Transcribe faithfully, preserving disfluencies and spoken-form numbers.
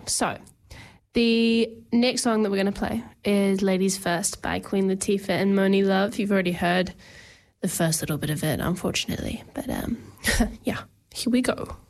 so the next song that we're going to play is Ladies First by Queen Latifah and Monie Love. You've already heard the first little bit of it, unfortunately. But um, yeah, here we go.